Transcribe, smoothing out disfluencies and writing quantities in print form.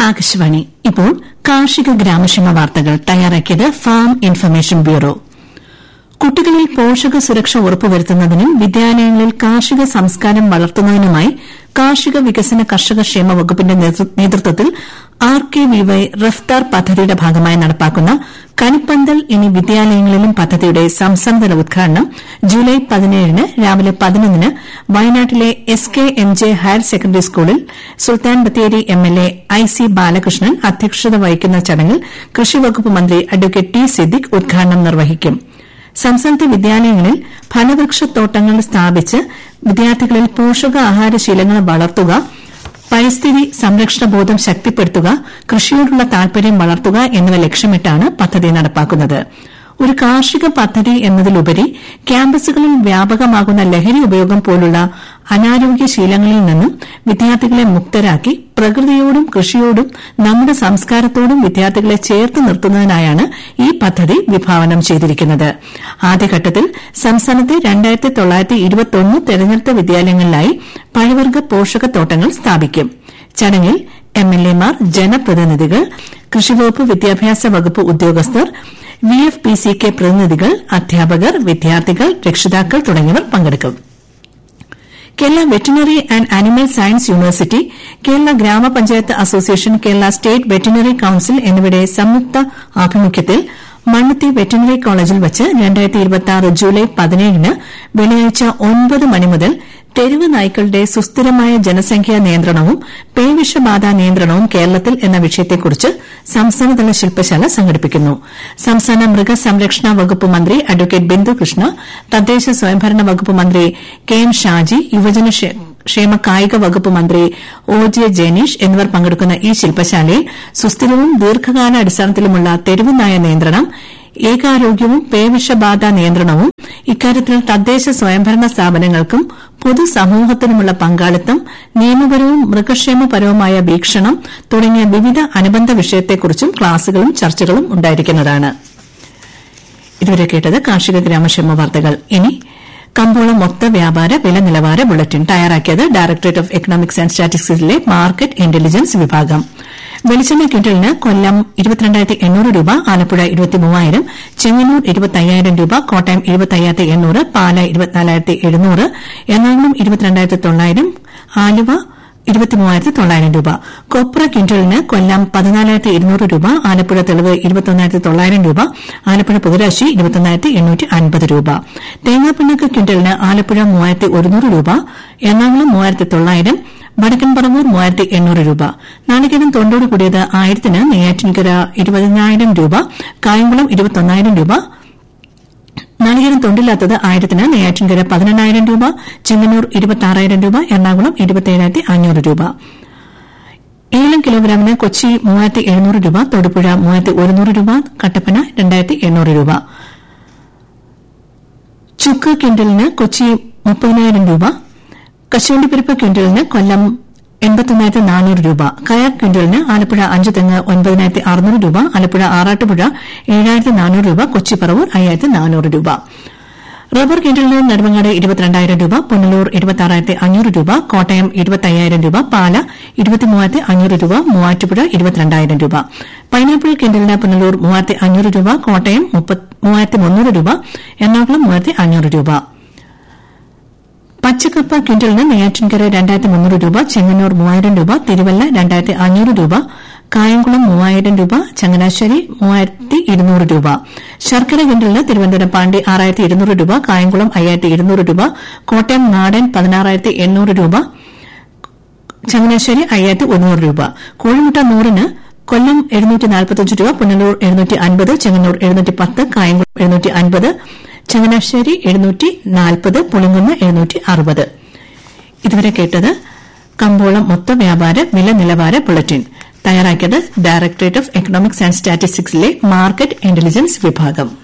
ആകാശവാണി. ഇപ്പോൾ കാർഷിക ഗ്രാമക്ഷേമ വാർത്തകൾ തയ്യാറാക്കിയത് ഫാം ഇൻഫർമേഷൻ ബ്യൂറോ. കുട്ടികളിൽ പോഷക സുരക്ഷ ഉറപ്പുവരുത്തുന്നതിനും വിദ്യാലയങ്ങളിൽ കാർഷിക സംസ്കാരം വളർത്തുന്നതിനുമായി കാർഷിക വികസന കർഷക ക്ഷേമ വകുപ്പിന്റെ നേതൃത്വത്തിൽ RKVY റഫ്താർ പദ്ധതിയുടെ ഭാഗമായി നടപ്പാക്കുന്ന കനിപ്പന്തൽ ഇനി വിദ്യാലയങ്ങളിലും പദ്ധതിയുടെ സംസ്ഥാനതല ഉദ്ഘാടനം ജൂലൈ 17 രാവിലെ 11 വയനാട്ടിലെ SKMJ ഹയർ സെക്കൻഡറി സ്കൂളിൽ സുൽത്താൻ ബത്തേരി MLA IC ബാലകൃഷ്ണൻ അധ്യക്ഷത വഹിക്കുന്ന ചടങ്ങിൽ കൃഷിവകുപ്പ് മന്ത്രി അഡ്വ ടി സിദ്ദിഖ് ഉദ്ഘാടനം നിർവഹിക്കും. സംസ്ഥാനത്തെ വിദ്യാലയങ്ങളിൽ ഫലവൃക്ഷത്തോട്ടങ്ങൾ സ്ഥാപിച്ച് വിദ്യാർത്ഥികളിൽ പോഷകാഹാരശീലങ്ങൾ വളർത്തുക, പരിസ്ഥിതി സംരക്ഷണ ബോധം ശക്തിപ്പെടുത്തുക, കൃഷിയോടുള്ള താൽപര്യം വളർത്തുക എന്നിവ ലക്ഷ്യമിട്ടാണ് പദ്ധതി നടപ്പാക്കുന്നത്. ഒരു കാർഷിക പദ്ധതി എന്നതിലുപരി ക്യാമ്പസുകളിൽ വ്യാപകമാകുന്ന ലഹരി ഉപയോഗം പോലുള്ള അനാരോഗ്യ ശീലങ്ങളിൽ നിന്നും വിദ്യാർത്ഥികളെ മുക്തരാക്കി പ്രകൃതിയോടും കൃഷിയോടും നമ്മുടെ സംസ്കാരത്തോടും വിദ്യാർത്ഥികളെ ചേർത്ത് നിർത്തുന്നതിനായാണ് ഈ പദ്ധതി വിഭാവനം ചെയ്തിരിക്കുന്നത്. ആദ്യഘട്ടത്തിൽ സംസ്ഥാനത്തെ 2921 തെരഞ്ഞെടുത്ത വിദ്യാലയങ്ങളിലായി പഴവർഗ്ഗ പോഷകത്തോട്ടങ്ങൾ സ്ഥാപിക്കും. ചടങ്ങിൽ MLAമാർ, ജനപ്രതിനിധികൾ, കൃഷിവകുപ്പ്, വിദ്യാഭ്യാസ വകുപ്പ് ഉദ്യോഗസ്ഥർ, VFPCK പ്രതിനിധികൾ, അധ്യാപകർ, വിദ്യാർത്ഥികൾ, രക്ഷിതാക്കൾ തുടങ്ങിയവർ പങ്കെടുക്കും. Kerala veterinary and animal science university, Kerala ഗ്രാമപഞ്ചായത്ത് association, Kerala state veterinary council എന്നിവയുടെ സംയുക്ത ആഭിമുഖ്യത്തിൽ മണ്ണുത്തി വെറ്റിനറി കോളേജിൽ വച്ച് 2026 ജൂലൈ 17 വെള്ളിയാഴ്ച 9 മണി മുതൽ തെരുവ് നായ്ക്കളുടെ സുസ്ഥിരമായ ജനസംഖ്യാ നിയന്ത്രണവും പേവിഷബാധ നിയന്ത്രണവും കേരളത്തിൽ എന്ന വിഷയത്തെക്കുറിച്ച് സംസ്ഥാനതല ശില്പശാല സംഘടിപ്പിക്കുന്നു. സംസ്ഥാന മൃഗസംരക്ഷണ വകുപ്പ് മന്ത്രി അഡ്വ ബിന്ദു കൃഷ്ണ, തദ്ദേശ സ്വയംഭരണ വകുപ്പ് മന്ത്രി KM ഷാജി, യുവജന ക്ഷേമ കായിക വകുപ്പ് മന്ത്രി OJ ജനീഷ് എന്നിവർ പങ്കെടുക്കുന്ന ഈ ശില്പശാലയിൽ സുസ്ഥിരവും ദീർഘകാല അടിസ്ഥാനത്തിലുമുള്ള തെരുവ് നായ നിയന്ത്രണം, ഏകാരോഗ്യവും പേവിഷബാധ നിയന്ത്രണവും, ഇക്കാര്യത്തിൽ തദ്ദേശ സ്വയംഭരണ സ്ഥാപനങ്ങൾക്കും പൊതുസമൂഹത്തിനുമുള്ള പങ്കാളിത്തം, നിയമപരവും മൃഗക്ഷേമപരവുമായ വീക്ഷണം തുടങ്ങിയ വിവിധ അനുബന്ധ വിഷയത്തെക്കുറിച്ചും ക്ലാസുകളും ചർച്ചകളും ഉണ്ടായിരിക്കുന്നതാണ്. ഇതുവരെ കേട്ടത് കാർഷിക ഗ്രാമക്ഷേമ വാർത്തകൾ. ഇനി കമ്പോള മൊത്ത വ്യാപാര വില നിലവാര ബുള്ളറ്റിൻ തയ്യാറാക്കിയത് directorate of economics and സ്റ്റാറ്റിസ്റ്റിക്സിലെ market intelligence വിഭാഗം. വെളിച്ചെണ്ണ ക്വിന്റലിന് കൊല്ലം 22,800 രൂപ, ആലപ്പുഴ 23,000, ചെങ്ങന്നൂർ 25,000 രൂപ, കോട്ടയം 25,800, പാല 24,700, എറണാകുളം 22,900, ആലുവ 23,900 രൂപ. കൊപ്ര ക്വിന്റലിന് കൊല്ലം 14,200 രൂപ, ആലപ്പുഴ തെളിവ് 21,900 രൂപ, ആലപ്പുഴ പുതുരാശി 21,850 രൂപ. തേങ്ങാപ്പിണ്ണക്ക് ക്വിന്റലിന് ആലപ്പുഴ 3,100 രൂപ, എറണാകുളം 3,900, വടക്കൻ പറവൂർ 3,800 രൂപ. നാളികേരം തൊണ്ടോട് കൂടിയത് 1000-ന് നെയ്യാറ്റിൻകര 20,000 രൂപ, കായംകുളം 21,000 രൂപ. നാളികേരം തൊണ്ടില്ലാത്തത് 1000-ന് നെയ്യാറ്റിൻകര 18,000 രൂപ, ചെങ്ങന്നൂർ 26,000 രൂപ, എറണാകുളം 27,500 രൂപ. ഏലം കിലോഗ്രാമിന് കൊച്ചി 3,700 രൂപ, തൊടുപുഴ 3,100 രൂപ, കട്ടപ്പന 2,800 രൂപ. ചുക്ക് ക്വിന്റലിന് കൊച്ചി 30,000 രൂപ, കശുവണ്ടിപ്പരിപ്പ് ക്വിന്റലിന് കൊല്ലം 81,400 രൂപ, കയർ ക്വിന്റലിന് ആലപ്പുഴ 5 തെങ്ങ് 9,600 രൂപ, ആലപ്പുഴ ആറാട്ടുപുഴ 7,400 രൂപ, കൊച്ചി പറവൂർ 5,400 രൂപ. റബ്ബർ ക്വിന്റലിന് നെടുമങ്ങാട് 22,000 രൂപ, പുനലൂർ 26,500 രൂപ, കോട്ടയം 25,000 രൂപ, പാല 23,500 രൂപ, മൂവാറ്റുപുഴ 22,000 രൂപ. പൈനാപ്പിൾ ക്വിന്റലിന് പുനലൂർ 3,500 രൂപ, കോട്ടയം 3,300 രൂപ, എറണാകുളം 3,500 രൂപ. പച്ചക്കപ്പ ക്വിന്റലിന് നെയ്യാറ്റിൻകര 2,300 രൂപ, ചെങ്ങന്നൂർ 3,000 രൂപ, തിരുവല്ല 2,500 രൂപ, കായംകുളം 3,000 രൂപ, ചങ്ങനാശ്ശേരി 3,200 രൂപ. ശർക്കര ക്വിന്റലിന് തിരുവനന്തപുരം പാണ്ടി 6,200 രൂപ, കായംകുളം 5,200 രൂപ, കോട്ടയം നാടൻ 16,800 രൂപ, ചങ്ങനാശ്ശേരി 5,100 രൂപ. കോഴിമുട്ട 100-ന് കൊല്ലം 745 രൂപ, പുനലൂർ 750, ചെങ്ങന്നൂർ 710, കായംകുളം 750, ചങ്ങനാശ്ശേരി 740, പുളിങ്കുന്ന് 760. ഇതുവരെ കേട്ടത് കമ്പോളം മൊത്ത വ്യാപാര വില നിലവാര ബുള്ളറ്റിൻ തയ്യാറാക്കിയത് directorate of economics and സ്റ്റാറ്റിസ്റ്റിക്സിലെ market intelligence വിഭാഗം.